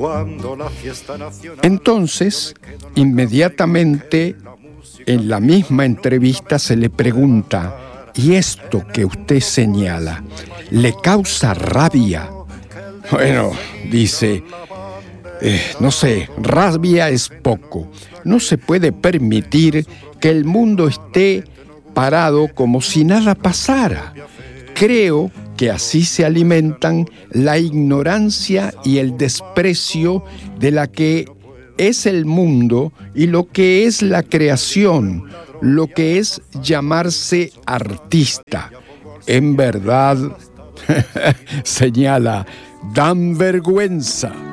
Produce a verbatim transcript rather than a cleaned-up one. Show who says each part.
Speaker 1: Entonces, inmediatamente, en la misma entrevista se le pregunta: ¿y esto que usted señala le causa rabia? Bueno, dice, eh, no sé, rabia es poco. No se puede permitir que el mundo esté parado como si nada pasara. Creo que así se alimentan la ignorancia y el desprecio de la que es el mundo y lo que es la creación, lo que es llamarse artista. En verdad, señala, dan vergüenza.